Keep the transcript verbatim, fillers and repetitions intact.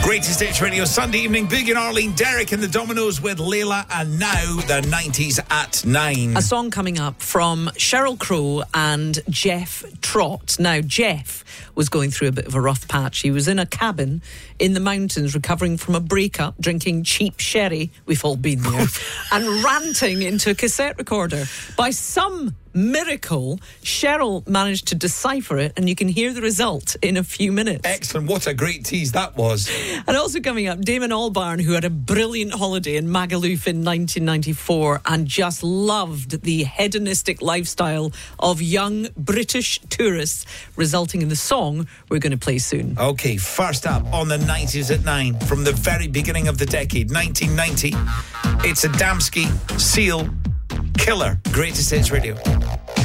Greatest Hits Radio Sunday evening. Big and Arlene, Derek and the Dominoes with Layla, and now the nineties at nine. A song coming up from Sheryl Crow and Jeff Trott. Now, Jeff was going through a bit of a rough patch. He was in a cabin in the mountains recovering from a breakup, drinking cheap sherry, we've all been there, and ranting into a cassette recorder. By some miracle, Sheryl managed to decipher it, and you can hear the result in a few minutes. Excellent. What a great tease that was. And also coming up, Damon Albarn, who had a brilliant holiday in Magaluf in nineteen ninety-four and just loved the hedonistic lifestyle of young British tourists, resulting in the song we're going to play soon. Okay, first up on the nineties at nine, from the very beginning of the decade, nineteen ninety, it's Adamski, Seal, Killer, Greatest Hits Radio.